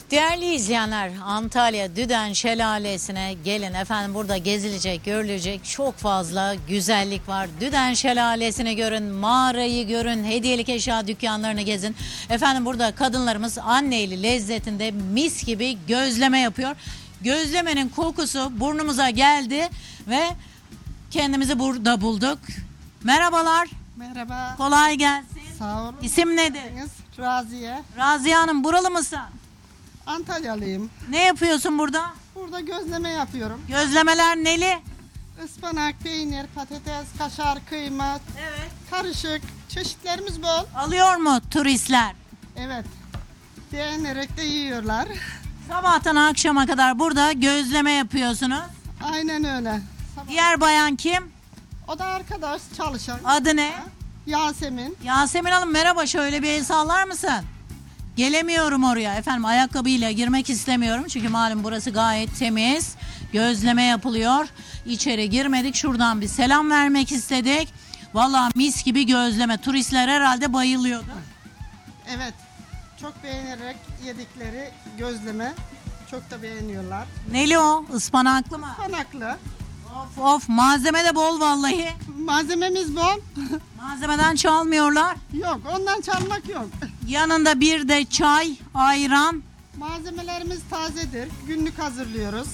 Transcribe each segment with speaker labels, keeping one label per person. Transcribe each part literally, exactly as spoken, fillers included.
Speaker 1: Değerli izleyenler, Antalya Düden Şelalesi'ne gelin. Efendim burada gezilecek, görülecek çok fazla güzellik var. Düden Şelalesi'ni görün, mağarayı görün, hediyelik eşya dükkanlarını gezin. Efendim burada kadınlarımız anneyli lezzetinde mis gibi gözleme yapıyor. Gözlemenin kokusu burnumuza geldi ve kendimizi burada bulduk. Merhabalar,
Speaker 2: Merhaba.
Speaker 1: kolay gelsin.
Speaker 2: Sağ olun.
Speaker 1: İsim nedir?
Speaker 2: Raziye.
Speaker 1: Raziye Hanım, buralı mısın?
Speaker 2: Antalyalıyım.
Speaker 1: Ne yapıyorsun burada?
Speaker 2: Burada gözleme yapıyorum.
Speaker 1: Gözlemeler neli?
Speaker 2: Ispanak, peynir, patates, kaşar, kıyma,
Speaker 1: Evet.
Speaker 2: karışık. Çeşitlerimiz bol.
Speaker 1: Alıyor mu turistler?
Speaker 2: Evet. Beğenerek de yiyorlar.
Speaker 1: Sabahtan akşama kadar burada gözleme yapıyorsunuz.
Speaker 2: Aynen öyle. Sabah-
Speaker 1: Diğer bayan kim?
Speaker 2: O da arkadaş çalışan.
Speaker 1: Adı ne?
Speaker 2: Yasemin.
Speaker 1: Yasemin Hanım, merhaba, şöyle bir el sallar mısın? Gelemiyorum oraya efendim, ayakkabıyla girmek istemiyorum çünkü malum burası gayet temiz. Gözleme yapılıyor. İçeri girmedik, şuradan bir selam vermek istedik. Vallahi mis gibi gözleme, turistler herhalde bayılıyordu.
Speaker 2: Evet. Çok beğenerek yedikleri gözleme. Çok da beğeniyorlar.
Speaker 1: Neli o? Ispanaklı mı?
Speaker 2: Ispanaklı.
Speaker 1: Of of, malzeme de bol vallahi.
Speaker 2: Malzememiz bol.
Speaker 1: Malzemeden çalmıyorlar.
Speaker 2: Yok, ondan çalmak yok.
Speaker 1: Yanında bir de çay, ayran.
Speaker 2: Malzemelerimiz tazedir. Günlük hazırlıyoruz.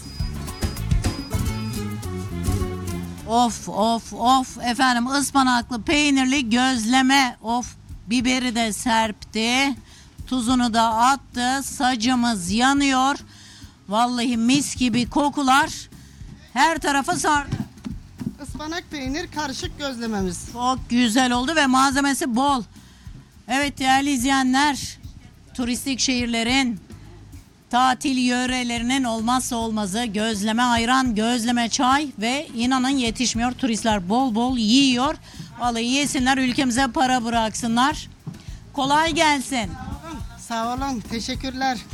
Speaker 1: Of of of efendim, ıspanaklı peynirli gözleme. Of, biberi de serpti. Tuzunu da attı. Sacımız yanıyor. Vallahi mis gibi kokular her tarafa sardı.
Speaker 2: Ispanak peynir karışık gözlememiz.
Speaker 1: Çok güzel oldu ve malzemesi bol. Evet değerli izleyenler, turistik şehirlerin, tatil yörelerinin olmazsa olmazı gözleme ayran, gözleme çay ve inanın yetişmiyor. Turistler bol bol yiyor. Vallahi yesinler, ülkemize para bıraksınlar. Kolay gelsin.
Speaker 2: Sağ olun. Teşekkürler.